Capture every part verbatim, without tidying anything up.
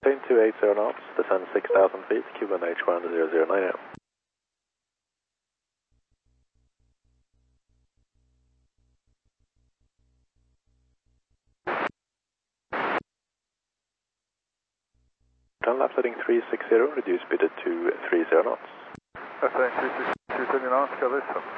two eighty knots, descend six thousand feet, Q one H one zero zero nine zero. Turn left heading three sixty, reduce speed to two thirty knots. Left heading two thirty knots, got this up.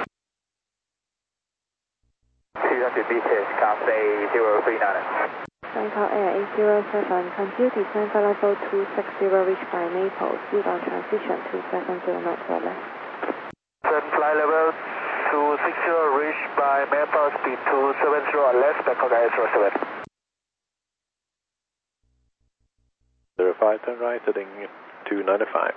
two hundred meters, Cathay zero three nine. Bangkok Air eight zero seven, continue descend for level two sixty, reach by Naples, speed on transition two seven zero knots for left. Then fly level two sixty, reach by Naples, speed two seven zero left, Bangkok Air zero seven. zero five, turn right heading two ninety-five.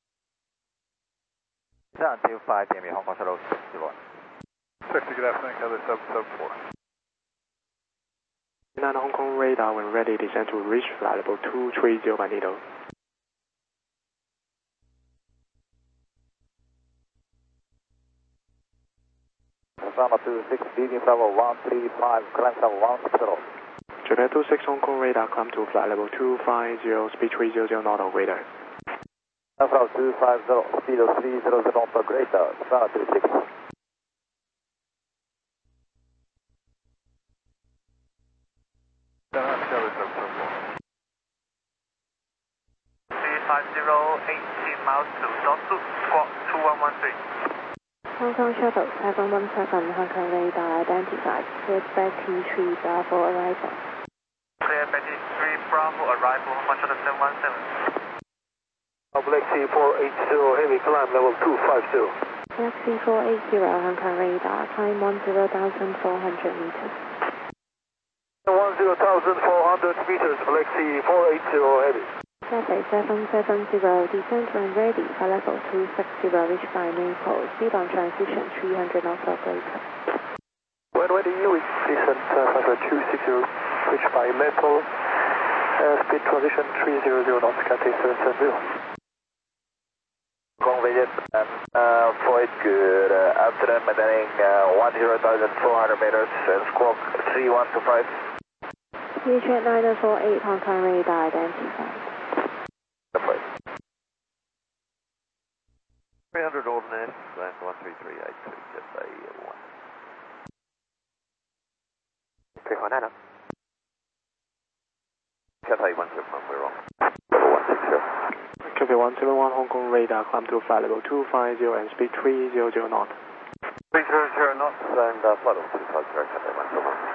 Down two five, Jamie, Hong Kong Shuttle sixty-one. sixty, good afternoon, Cathay seven seven four. nine Hong Kong radar when ready, descend to reach flight level two three zero by Nido. November two six, leading level one three five, climb level one zero. Japan two six Hong Kong radar, climb to flight level two five zero, speed three zero zero knot on radar. November two five zero, speed three zero zero per radar, November two six. three five zero, eighteen miles to Dosu, squawk two one one three. Hong Kong Shuttle seven one seven, Hong Kong radar identified, cleared Betty three Bravo arrival. Clear Betty three Bravo arrival, Hong Kong Shuttle seven one seven. Galaxy four eighty, heavy climb level two five zero. Galaxy four eighty, Hong Kong radar, climb one zero thousand four hundred meters. one zero thousand four hundred meters, Galaxy four eighty, heavy. Cathay seven seven zero, descent when ready, for level two sixty, reach by Naples, speed on transition three hundred knots or greater. When ready, you descent uh, two sixty, reach by Naples, uh, speed transition three hundred knots, Cathay seven seven zero. Hong Kong Vietnam, uh, Floyd, good uh, afternoon, maintaining uh, one zero thousand four hundred meters, and squawk three one two five. T J nine four eight, Hong Kong radar identified. three hundred ordinance, land one three three eight two, Cathay one. three one nine. Cathay one seven one, we're wrong. Level one six zero. Cathay one seven one Hong Kong radar, climb to flight level two five zero and speed three zero zero knot. three zero zero knots and uh, flight level two five zero, Cathay one seven one.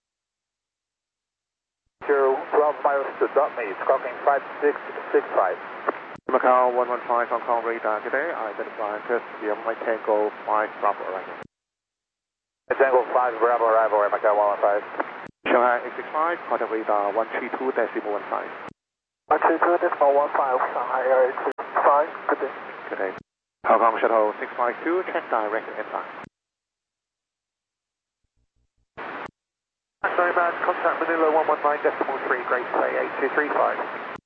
Zero twelve miles to dot me, squawking five six six five. Macau one one five Hong Kong radar today, identified just via my Tango five Bravo arrival. Tango five Bravo arrival at Macau one one five. Shanghai eight six five, contact radar one three two decimal one five. one three two decimal one five, Shanghai Air eight six five, good day. Good day. Hong Kong Shuttle six five two, check direct inbound. Sorry man, contact Manila one one nine decimal three, Great Bay eight two three five.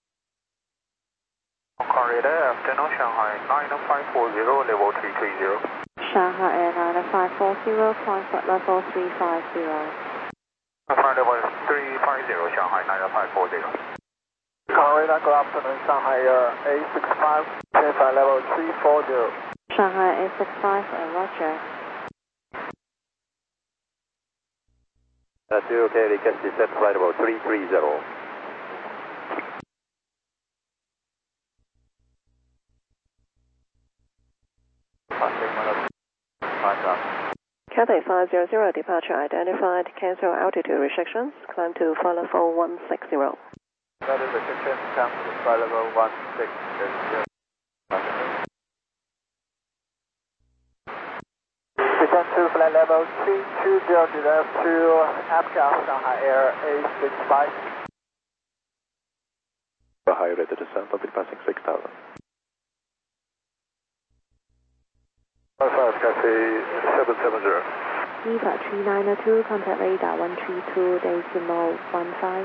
Hong Kong radar, afternoon, Shanghai nine five four zero, level three three zero. Shanghai Air nine five four zero, climb flight level three five zero. Flight level three five zero, Shanghai nine five four zero. Hong Kong radar, good afternoon, Shanghai Air eight six five, clear flight level three four zero. Shanghai eight six five, uh, roger. That's okay, they can descend flight level three three zero. Cathay five zero zero, departure identified, cancel altitude restrictions, climb to flight level one six zero. That is restriction, come to flight level one six zero. Descend to flight level three two zero, descend to APCA, Shanghai Air eight six five. A high rate of descent, I'll be passing six thousand. five, Cathay seven seven zero. Eva three nine two, contact radar one three two decimal one five.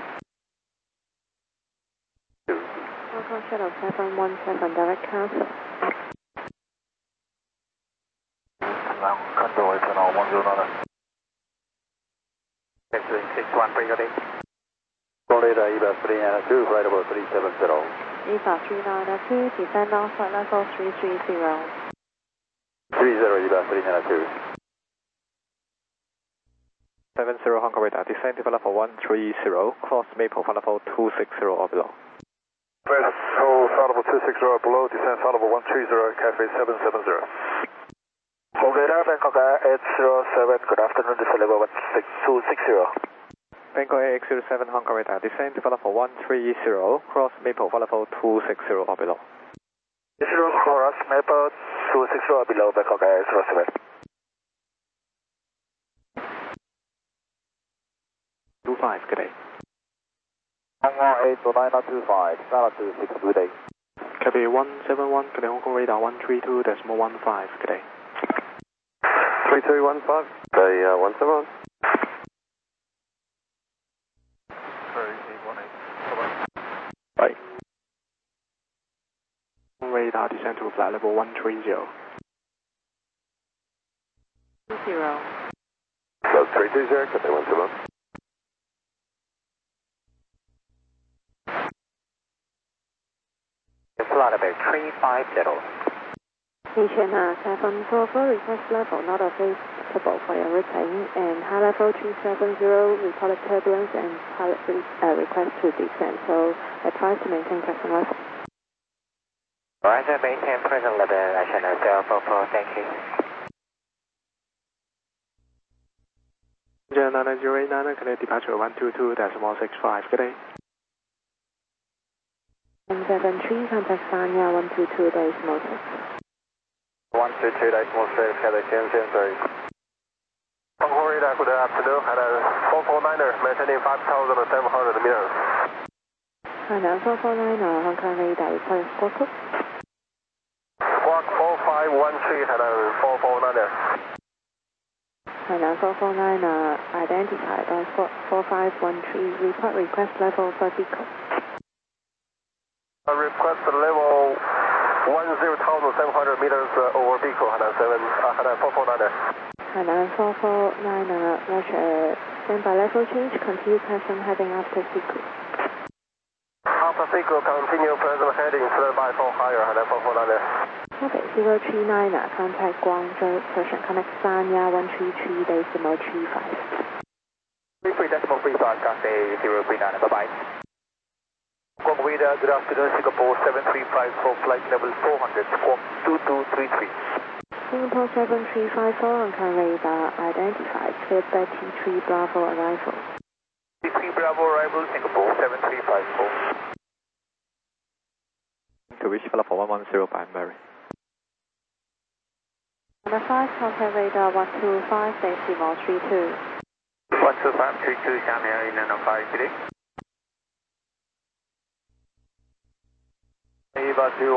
Hong Kong Shuttle seven one seven, direct cancel. Control internal one zero nine. Entering six one three, good day. radar, E V A three nine two, flight level three seven zero. E V A three nine two, descend on flight level three three zero. three zero, E V A three nine two. seven zero Hong Kong radar, descend to level one three zero, cross Maple for level two six zero or below. Vessel flight level two six zero below, descend flight level one three zero, Cafe seven seven zero. Radar, Bangkok Air eight zero seven, good afternoon, descend level one six two six zero. Bangkok A X zero seven Hong Kong radar, descend to level one three zero, cross Maple for level two six zero or below. Zero cross Maple two six zero or below, Bangkok Air eight zero seven. two five, good day. Hong Kong eight two nine two five, Sala two six, good day. Copy one seven one, good day, Hong Kong radar one three two decimal one five, good day. three two one five. Okay, uh, one seven one. Sorry, eight one eight. Bye-bye. Right. Radar descend to flight level one three zero. Zero. So three two zero, copy one seven one. Flight level three five zero. Asiana seven four four, request level not available for your routine, and high level three seven zero, reported turbulence and pilot re uh, request to descend, so advise to maintain present level. Roger, maintain present level, Asiana seven four four, thank you. nine zero eight nine, connect departure one two two decimal six five, good day. one seven three, contact Sanya one two two decimal six. one two two decimal six, Cathay ten ten three. Hong Kong radar, good afternoon, and a four four niner, maintaining five thousand seven hundred meters. Hainan four four nine, Hong Kong radar, request squawk code. Squawk four five one three, and a four four niner. Hainan four four nine, identified by squawk four five one three, report request level for vehicle. I request the level one zero thousand seven hundred meters uh, over vehicle, Hainan seven, uh, Hainan four four niner. Hainan four four nine, Roger, standby level change, continue present heading after vehicle. After vehicle, continue present heading, standby for higher, Hainan four four niner. Okay, zero three nine, contact Guangzhou, person connect Sanya one three three decimal three five. three three decimal three five, Cathay zero three nine, bye-bye. Hong Kong radar, good afternoon, Singapore seven three five four, flight level four hundred, squawk two two three three. Singapore seven three five four, Hong Kong radar, identified, cleared by T three Bravo arrival. T three Bravo arrival, Singapore seven three five four. To reach level one one zero by Mary. Number five, contact radar one two five, decimal three two. one two five three two, Shanghai, Nano five, today. E V A two